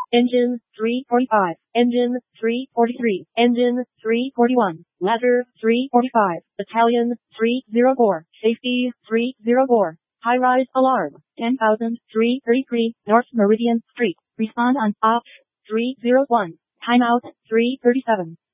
Engine 345. Engine 343. Engine 341. Ladder 345. Battalion 304. Safety 304. High-rise alarm 10,333 North Meridian Street. Respond on Ops 301. Timeout 337.